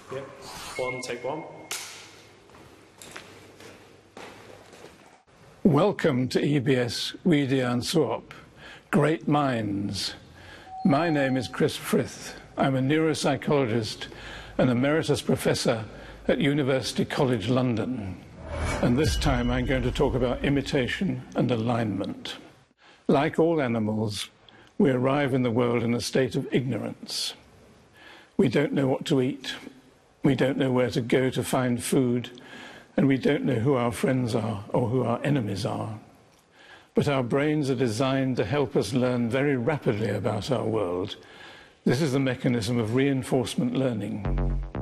Yep. One, take one. Welcome to EBS Widian Suop, Great Minds. My name is Chris Frith. I'm a neuropsychologist and emeritus professor at University College London. And this time I'm going to talk about imitation and alignment. Like all animals, we arrive in the world in a state of ignorance. We don't know what to eat. We don't know where to go to find food. And we don't know who our friends are or who our enemies are. But our brains are designed to help us learn very rapidly about our world. This is the mechanism of reinforcement learning.